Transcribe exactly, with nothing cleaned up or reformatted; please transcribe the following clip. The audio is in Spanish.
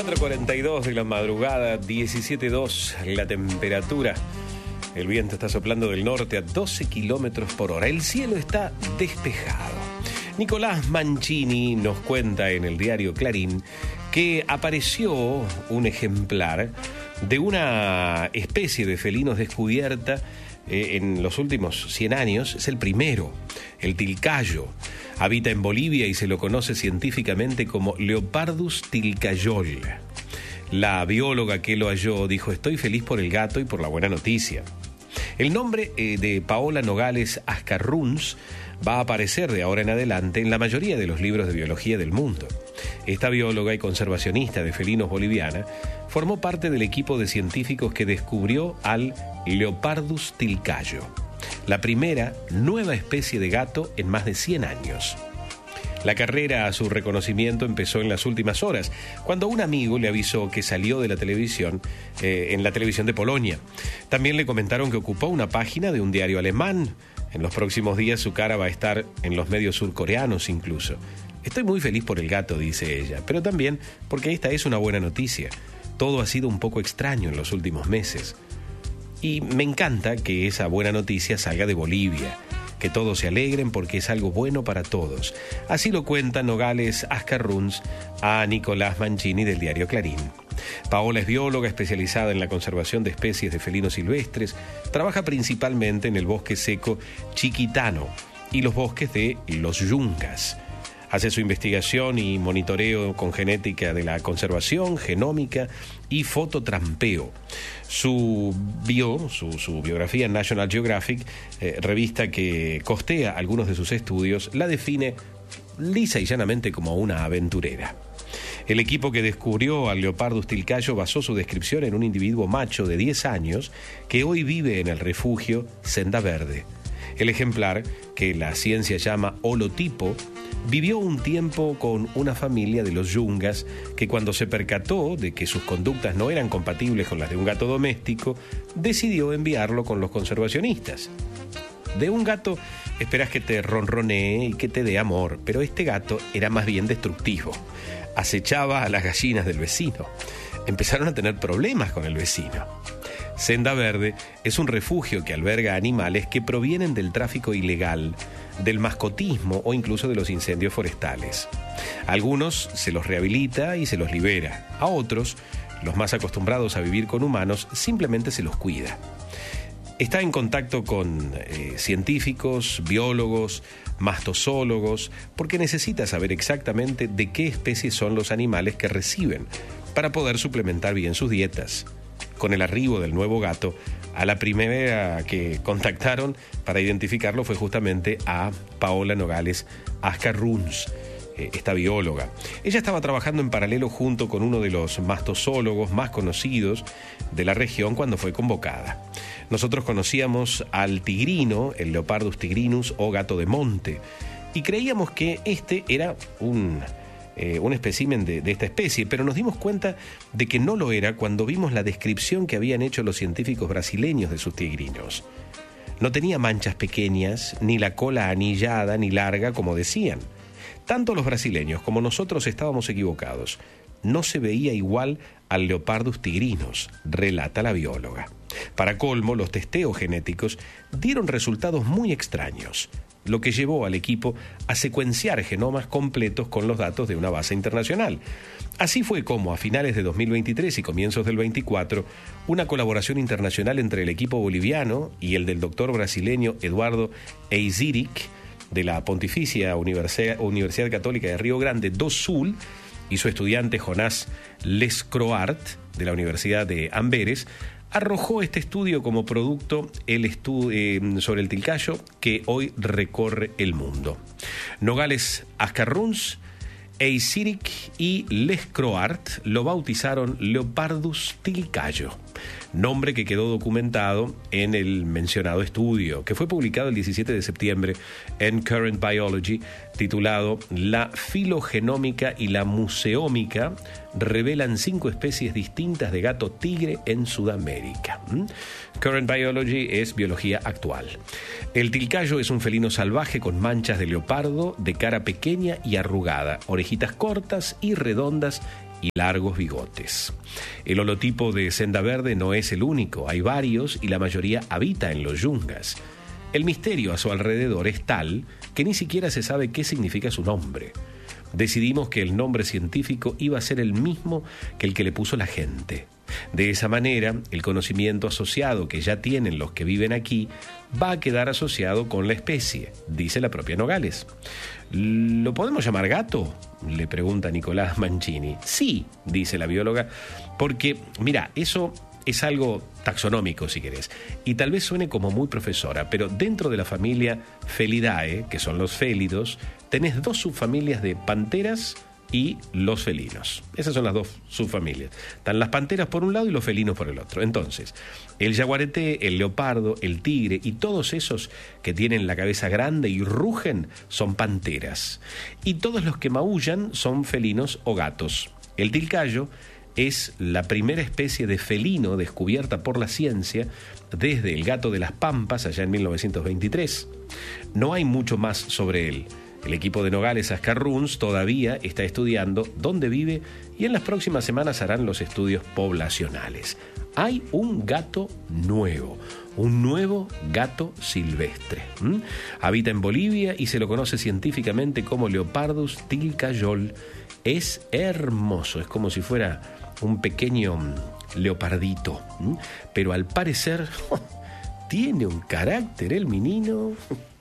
cuatro cuarenta y dos de la madrugada, diecisiete coma dos la temperatura. El viento está soplando del norte a doce kilómetros por hora. El cielo está despejado. Nicolás Mancini nos cuenta en el diario Clarín que apareció un ejemplar de una especie de felinos descubierta eh, en los últimos cien años. Es el primero, el tilcayo. Habita en Bolivia y se lo conoce científicamente como Leopardus tilcayol. La bióloga que lo halló dijo: estoy feliz por el gato y por la buena noticia. El nombre eh, de Paola Nogales Ascarruns va a aparecer de ahora en adelante en la mayoría de los libros de biología del mundo. Esta bióloga y conservacionista de felinos boliviana formó parte del equipo de científicos que descubrió al Leopardus tilcayo, la primera nueva especie de gato en más de cien años. La carrera a su reconocimiento empezó en las últimas horas, cuando un amigo le avisó que salió de la televisión, eh, en la televisión de Polonia. También le comentaron que ocupó una página de un diario alemán. En los próximos días su cara va a estar en los medios surcoreanos incluso. Estoy muy feliz por el gato, dice ella, pero también porque esta es una buena noticia. Todo ha sido un poco extraño en los últimos meses. Y me encanta que esa buena noticia salga de Bolivia, que todos se alegren porque es algo bueno para todos. Así lo cuenta Nogales Ascarruns a Nicolás Mancini del diario Clarín. Paola es bióloga especializada en la conservación de especies de felinos silvestres. Trabaja principalmente en el bosque seco chiquitano y los bosques de los yungas. Hace su investigación y monitoreo con genética de la conservación, genómica y fototrampeo. Su bio, su, su biografía en National Geographic, eh, revista que costea algunos de sus estudios, la define lisa y llanamente como una aventurera. El equipo que descubrió al Leopardus tilcayo basó su descripción en un individuo macho de diez años que hoy vive en el refugio Senda Verde. El ejemplar, que la ciencia llama holotipo, vivió un tiempo con una familia de los yungas que, cuando se percató de que sus conductas no eran compatibles con las de un gato doméstico, decidió enviarlo con los conservacionistas. De un gato esperas que te ronronee y que te dé amor, pero este gato era más bien destructivo. Acechaba a las gallinas del vecino. Empezaron a tener problemas con el vecino. Senda Verde es un refugio que alberga animales que provienen del tráfico ilegal, del mascotismo o incluso de los incendios forestales. A algunos se los rehabilita y se los libera. A otros, los más acostumbrados a vivir con humanos, simplemente se los cuida. Está en contacto con eh, científicos, biólogos, mastozólogos, porque necesita saber exactamente de qué especie son los animales que reciben para poder suplementar bien sus dietas. Con el arribo del nuevo gato, a la primera que contactaron para identificarlo fue justamente a Paola Nogales Ascarruns, eh, esta bióloga. Ella estaba trabajando en paralelo junto con uno de los mastozólogos más conocidos de la región cuando fue convocada. Nosotros conocíamos al tigrino, el Leopardus tigrinus o gato de monte, y creíamos que este era un... Eh, un espécimen de, de esta especie, pero nos dimos cuenta de que no lo era cuando vimos la descripción que habían hecho los científicos brasileños de sus tigrinos. No tenía manchas pequeñas, ni la cola anillada ni larga como decían. Tanto los brasileños como nosotros estábamos equivocados. No se veía igual al Leopardus tigrinus, relata la bióloga. Para colmo, los testeos genéticos dieron resultados muy extraños, lo que llevó al equipo a secuenciar genomas completos con los datos de una base internacional. Así fue como, a finales de dos mil veintitrés y comienzos del veinticuatro, una colaboración internacional entre el equipo boliviano y el del doctor brasileño Eduardo Eiziric, de la Pontificia Universidad, Universidad Católica de Río Grande do Sul, y su estudiante Jonás Lescroart, de la Universidad de Amberes, arrojó este estudio como producto el estu- eh, sobre el tilcayo que hoy recorre el mundo. Nogales Ascarruns, Eiziric y Lescroart lo bautizaron Leopardus tilcayo. nombre que quedó documentado en el mencionado estudio, que fue publicado el diecisiete de septiembre en Current Biology, titulado La filogenómica y la museómica revelan cinco especies distintas de gato tigre en Sudamérica. ¿Mm? Current Biology es biología actual. El tilcayo es un felino salvaje con manchas de leopardo, de cara pequeña y arrugada, orejitas cortas y redondas y largos bigotes. El holotipo de senda verde no es el único, hay varios y la mayoría habita en los yungas. El misterio a su alrededor es tal que ni siquiera se sabe qué significa su nombre. Decidimos que el nombre científico iba a ser el mismo que el que le puso la gente. De esa manera, el conocimiento asociado que ya tienen los que viven aquí va a quedar asociado con la especie, dice la propia Nogales. ¿Lo podemos llamar gato?, le pregunta Nicolás Mancini. Sí, dice la bióloga, porque, mira, eso es algo taxonómico, si querés, y tal vez suene como muy profesora, pero dentro de la familia Felidae, que son los félidos, tenés dos subfamilias de panteras y los felinos. Esas son las dos subfamilias. Están las panteras por un lado y los felinos por el otro. Entonces, el yaguareté, el leopardo, el tigre y todos esos que tienen la cabeza grande y rugen son panteras. Y todos los que maullan son felinos o gatos. El tilcayo es la primera especie de felino descubierta por la ciencia desde el gato de las Pampas allá en mil novecientos veintitrés. No hay mucho más sobre él. El equipo de Nogales Ascarruns todavía está estudiando dónde vive y en las próximas semanas harán los estudios poblacionales. Hay un gato nuevo, un nuevo gato silvestre. ¿Mm? Habita en Bolivia y se lo conoce científicamente como Leopardus tilcayol. Es hermoso, es como si fuera un pequeño leopardito. ¿Mm? Pero al parecer tiene un carácter el menino.